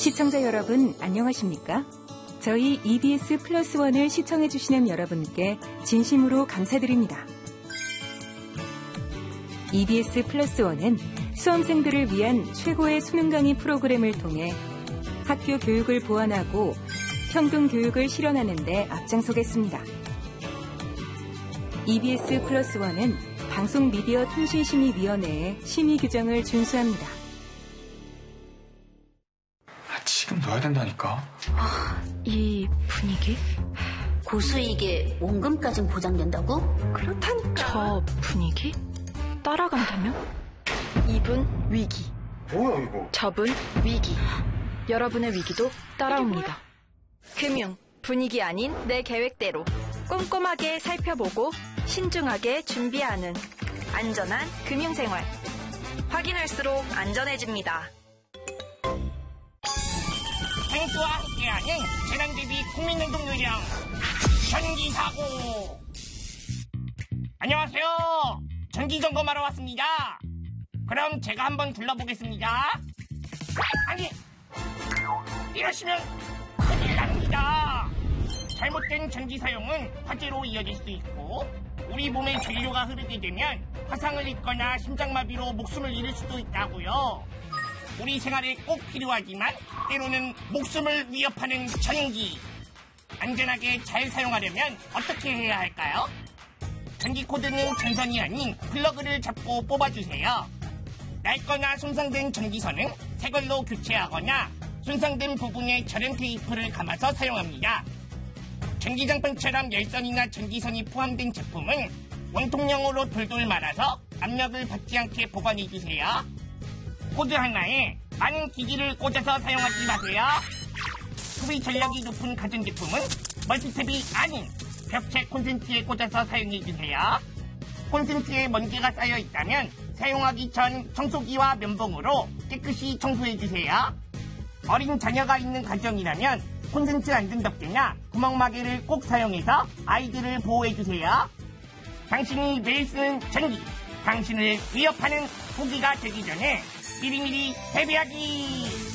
시청자 여러분, 안녕하십니까? 저희 EBS 플러스 원을 시청해주시는 여러분께 진심으로 감사드립니다. EBS 플러스 원은 수험생들을 위한 최고의 수능 강의 프로그램을 통해 학교 교육을 보완하고 평등 교육을 실현하는 데 앞장서겠습니다. EBS 플러스 원은 방송미디어통신심의위원회의 심의 규정을 준수합니다. 지금 넣어야 된다니까. 이 분위기? 고수익에 원금까진 보장된다고? 그렇다니까. 저 분위기? 따라간다면? 이분 위기. 뭐야 이거? 저분 위기. 여러분의 위기도 따라옵니다. 금융, 분위기 아닌 내 계획대로 꼼꼼하게 살펴보고 신중하게 준비하는 안전한 금융생활. 확인할수록 안전해집니다. 행수와 함께하는 재난대비 국민행동 요령 전기사고. 안녕하세요, 전기점검하러 왔습니다. 그럼 제가 한번 둘러보겠습니다. 아니, 이러시면 큰일 납니다. 잘못된 전기 사용은 화재로 이어질 수 있고 우리 몸에 전류가 흐르게 되면 화상을 입거나 심장마비로 목숨을 잃을 수도 있다고요. 우리 생활에 꼭 필요하지만 때로는 목숨을 위협하는 전기. 안전하게 잘 사용하려면 어떻게 해야 할까요? 전기 코드는 전선이 아닌 플러그를 잡고 뽑아주세요. 낡거나 손상된 전기선은 새 걸로 교체하거나 손상된 부분에 절연 테이프를 감아서 사용합니다. 전기장판처럼 열선이나 전기선이 포함된 제품은 원통형으로 돌돌 말아서 압력을 받지 않게 보관해주세요. 코드 하나에 많은 기기를 꽂아서 사용하지 마세요. 소비 전력이 높은 가전제품은 멀티탭이 아닌 벽체 콘센트에 꽂아서 사용해주세요. 콘센트에 먼지가 쌓여있다면 사용하기 전 청소기와 면봉으로 깨끗이 청소해주세요. 어린 자녀가 있는 가정이라면 콘센트 안전덮개나 구멍마개를 꼭 사용해서 아이들을 보호해주세요. 당신이 매일 쓰는 전기, 당신을 위협하는 포기가 되기 전에 미리미리 대비하기.